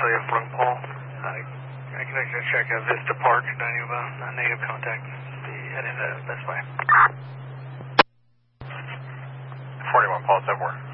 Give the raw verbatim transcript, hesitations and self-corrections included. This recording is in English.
actually a wrong Paul. I, I can actually check a Vista Park, negative, uh, negative contact. Be heading to Best Buy. forty-one, Paul, seven four.